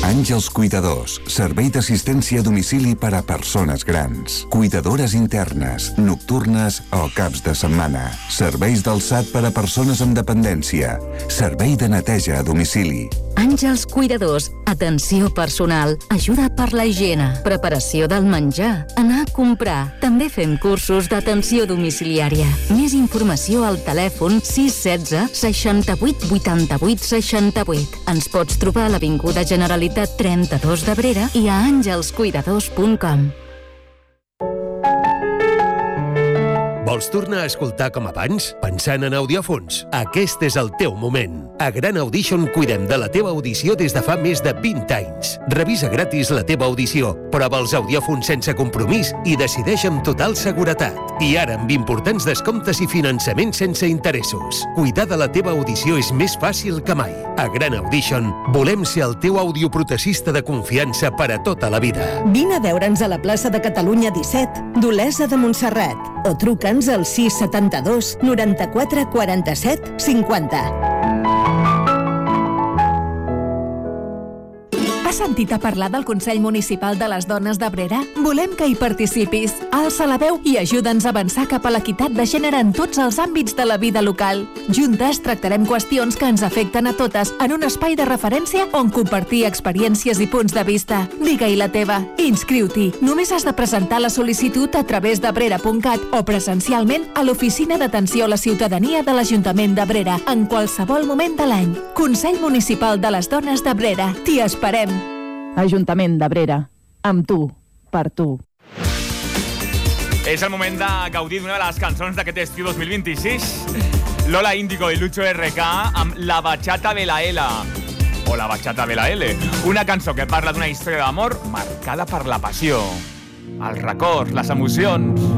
Àngels Cuidadors, servei d'assistència a domicili per a persones grans. Cuidadores internes, nocturnes o caps de setmana. Serveis d'alçat per a persones amb dependència. Servei de neteja a domicili. Àngels Cuidadors, atenció personal, ajuda per la higiene, preparació del menjar, anar a comprar. També fem cursos d'atenció domiciliària. Més informació al telèfon 616 68 88 68. Ens pots trobar a l'Avinguda Generalitat 32 d'Abrera i a angelscuidadors.com. Vols tornar a escoltar com abans? Pensant en audiòfons? Aquest és el teu moment. A Gran Audition cuidem de la teva audició des de fa més de 20 anys. Revisa gratis la teva audició, prova els audiòfons sense compromís i decideix amb total seguretat. I ara amb importants descomptes i finançament sense interessos. Cuidar de la teva audició és més fàcil que mai. A Gran Audition volem ser el teu audioprotesista de confiança per a tota la vida. Vine a veure'ns a la plaça de Catalunya 17 d'Olesa de Montserrat o truca'ns al 672 94 47 50. Has sentit a parlar del Consell Municipal de les Dones d'Abrera? Volem que hi participis. Alça la veu i ajuda'ns a avançar cap a l'equitat de gènere en tots els àmbits de la vida local. Juntes tractarem qüestions que ens afecten a totes en un espai de referència on compartir experiències i punts de vista. Digue-hi la teva. Inscriu-t'hi. Només has de presentar la sol·licitud a través d'abrera.cat o presencialment a l'Oficina d'Atenció a la Ciutadania de l'Ajuntament d'Abrera en qualsevol moment de l'any. Consell Municipal de les Dones d'Abrera. T'hi esperem. Ajuntament d'Abrera. Amb tu. Per tu. És el moment de gaudir d'una de les cançons d'aquest estiu 2026. Lola Índigo i Lucho RK amb La Bachata de la L. O La Bachata de la L. Una cançó que parla d'una història d'amor marcada per la passió, els records, les emocions.